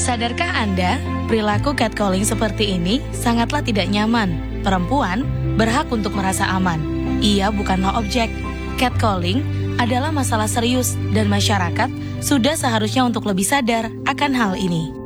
Sadarkah Anda, perilaku catcalling seperti ini sangatlah tidak nyaman. Perempuan berhak untuk merasa aman. Ia bukanlah objek. Catcalling adalah masalah serius dan masyarakat sudah seharusnya untuk lebih sadar akan hal ini.